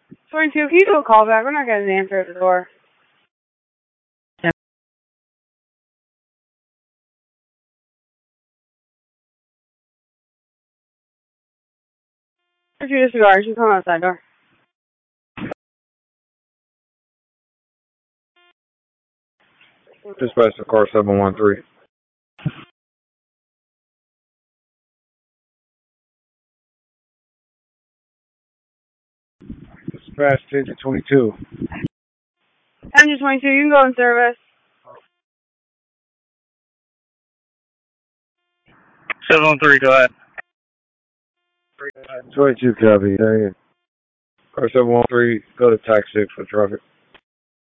22, can you do a call back? We're not getting an answer at the door. If you disregard, she's coming outside door. Dispatch to car 713. Dispatch 10 to 22. 10 to 22, you can go in service. 713, go ahead. 22 copy. Car 713, go to tax 6 for traffic.